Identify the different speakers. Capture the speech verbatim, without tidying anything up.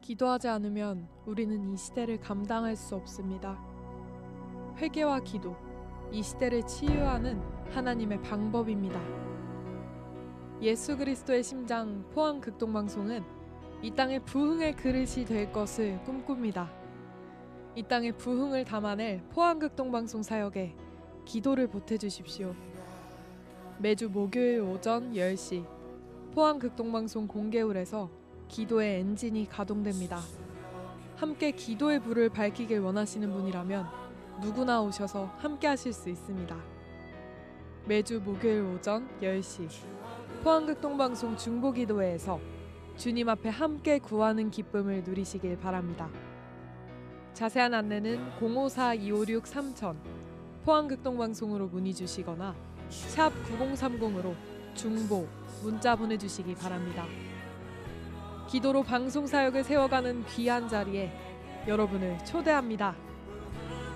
Speaker 1: 기도하지 않으면 우리는 이 시대를 감당할 수 없습니다. 회개와 기도, 이 시대를 치유하는 하나님의 방법입니다. 예수 그리스도의 심장 포항극동방송은 이 땅의 부흥의 그릇이 될 것을 꿈꿉니다. 이 땅의 부흥을 담아낼 포항극동방송 사역에 기도를 보태주십시오. 매주 목요일 오전 열 시 포항극동방송 공개홀에서 기도의 엔진이 가동됩니다. 함께 기도의 불을 밝히길 원하시는 분이라면 누구나 오셔서 함께 하실 수 있습니다. 매주 목요일 오전 열 시 포항극동방송 중보기도회에서 주님 앞에 함께 구하는 기쁨을 누리시길 바랍니다. 자세한 안내는 공오사 이오육 삼천 포항극동방송으로 문의 주시거나 샵 구공삼공으로 중보, 문자 보내주시기 바랍니다. 기도로 방송사역을 세워가는 귀한 자리에 여러분을 초대합니다.